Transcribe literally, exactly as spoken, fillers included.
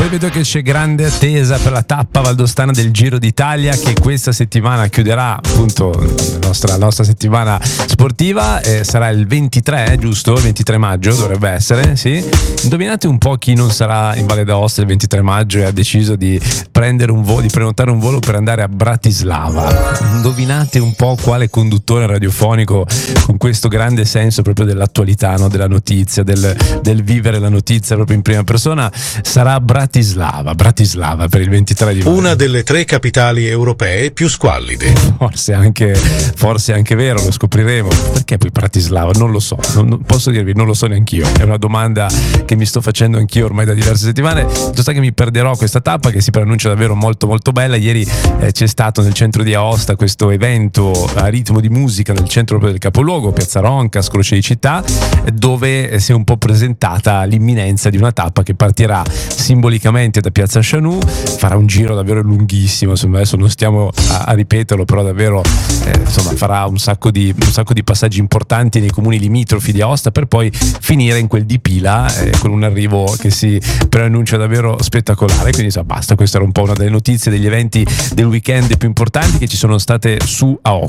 Poi vedo che c'è grande attesa per la tappa valdostana del Giro d'Italia, che questa settimana chiuderà appunto la nostra, la nostra settimana sportiva. Eh, sarà il ventitré, giusto? Il ventitré maggio dovrebbe essere, sì. Indovinate un po' chi non sarà in Valle d'Aosta il ventitré maggio e ha deciso di prendere un volo, di prenotare un volo per andare a Bratislava. Indovinate un po' quale conduttore radiofonico con questo grande senso proprio dell'attualità, no? Della notizia, del, del vivere la notizia proprio in prima persona, sarà Bratislava, Bratislava per il ventitré di maggio. Una delle tre capitali europee più squallide. Forse anche, forse anche vero, lo scopriremo. Perché poi Bratislava? Non lo so, non, non posso dirvi, non lo so neanch'io. È una domanda che mi sto facendo anch'io ormai da diverse settimane. Giusto che mi perderò questa tappa che si preannuncia davvero molto molto bella. Ieri eh, c'è stato nel centro di Aosta questo evento a ritmo di musica nel centro del capoluogo, Piazza Roncas, Croce di Città, dove si è un po' presentata l'imminenza di una tappa che partirà simbolicamente da Piazza Chanù, farà un giro davvero lunghissimo, insomma adesso non stiamo a, a ripeterlo, però davvero eh, insomma farà un sacco di un sacco di passaggi importanti nei comuni limitrofi di Aosta per poi finire in quel di Pila eh, con un arrivo che si preannuncia davvero spettacolare. Quindi insomma, basta, questa era un po' una delle notizie degli eventi del weekend più importanti che ci sono state su Aosta.